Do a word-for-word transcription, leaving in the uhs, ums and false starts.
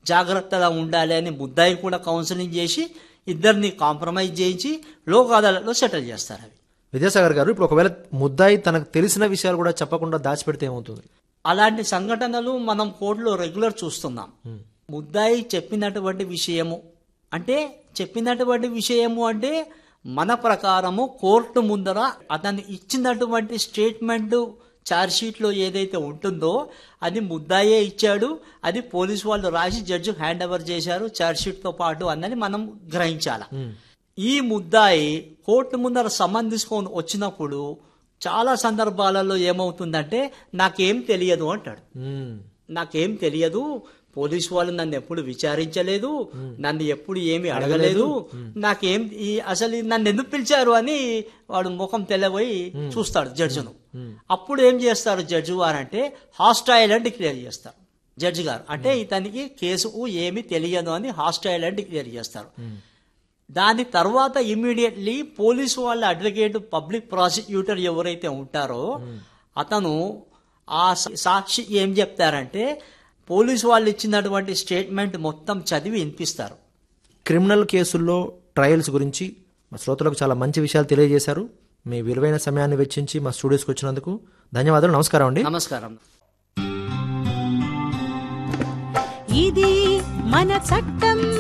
జాగ్రత్తగా ఉండాలి అని ముద్దాయి కూడా కౌన్సిలింగ్ చేసి ఇద్దరిని కాంప్రమైజ్ చేయించి లోక్ అదాలత్లో సెటిల్ చేస్తారు. అవి విద్యాసాగర్ గారు, ఇప్పుడు ఒకవేళ ముద్దాయి తనకు తెలిసిన విషయాలు కూడా చెప్పకుండా దాచిపెడితే ఏమవుతుంది? అలాంటి సంఘటనలు మనం కోర్టులో రెగ్యులర్ చూస్తున్నాం. ముద్దాయి చెప్పినటువంటి విషయము అంటే చెప్పినటువంటి విషయము అంటే మన ప్రకారము కోర్టు ముందర అతను ఇచ్చినటువంటి స్టేట్మెంట్ ఛార్జ్షీట్లో ఏదైతే ఉంటుందో అది ముద్దాయే ఇచ్చాడు, అది పోలీసు వాళ్ళు రాసి జడ్జి హ్యాండ్ ఓవర్ చేశారు ఛార్జ్షీట్తో పాటు అన్నది మనం గ్రహించాలి. ఈ ముద్దాయి కోర్టు ముందర సమన్ తీసుకొని వచ్చినప్పుడు చాలా సందర్భాలలో ఏమవుతుందంటే నాకేం తెలియదు అంటాడు. నాకేం తెలియదు, పోలీసు వాళ్ళు నన్ను ఎప్పుడు విచారించలేదు, నన్ను ఎప్పుడు ఏమి అడగలేదు, నాకేం ఈ అసలు నన్ను ఎందుకు పిలిచారు అని వాడు ముఖం తెల్లబోయి చూస్తాడు జడ్జిను. అప్పుడు ఏం చేస్తారు జడ్జి గారు అంటే హాస్టైల్ అని డిక్లేర్ చేస్తారు. జడ్జి గారు అంటే ఇతనికి కేసు ఏమి తెలియదు అని హాస్టైల్ అని డిక్లేర్ చేస్తారు. దాని తర్వాత ఇమ్మీడియట్లీ పోలీసు వాళ్ళ అడ్వకేట్ పబ్లిక్ ప్రాసిక్యూటర్ ఎవరైతే ఉంటారో అతను ఆ సాక్షి ఏం చెప్తారంటే పోలీసు వాళ్ళు ఇచ్చినటువంటి స్టేట్మెంట్ మొత్తం చదివి వినిపిస్తారు. క్రిమినల్ కేసుల్లో ట్రయల్స్ గురించి మా శ్రోతలకు చాలా మంచి విషయాలు తెలియజేశారు. మీ విలువైన సమయాన్ని వెచ్చించి మా స్టూడియోస్కి వచ్చినందుకు ధన్యవాదాలు. నమస్కారం అండి. నమస్కారం. ఇది మన చట్టం